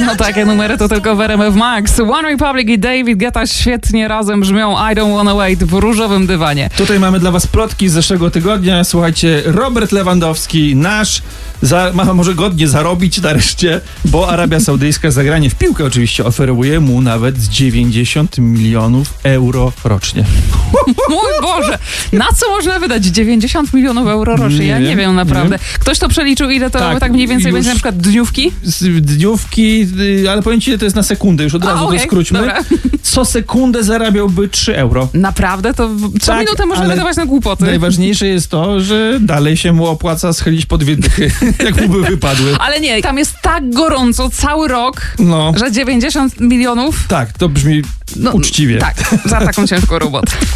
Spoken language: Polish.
No takie numery to tylko w RMF Max. One Republic i David Guetta świetnie razem brzmią I Don't Wanna Wait w różowym dywanie. Tutaj mamy dla was plotki z zeszłego tygodnia. Słuchajcie, Robert Lewandowski, ma może godnie zarobić nareszcie, bo Arabia Saudyjska zagranie w piłkę oczywiście oferuje mu nawet 90 milionów euro rocznie. Mój Boże, na co można wydać 90 milionów euro rocznie? Ja nie wiem naprawdę. Ktoś to przeliczył, ile to tak mniej więcej będzie na przykład dniówki? Dniówki, ale powiem ci, to jest na sekundę, już od razu to skróćmy. Dobra. Co sekundę zarabiałby 3 euro. Naprawdę? To co minutę można wydawać na głupoty. Najważniejsze jest to, że dalej się mu opłaca schylić po 2 dychy, jak mu by wypadły. Ale nie, tam jest tak gorąco cały rok, że 90 milionów... Tak, to brzmi uczciwie. Tak, za taką ciężką robotę.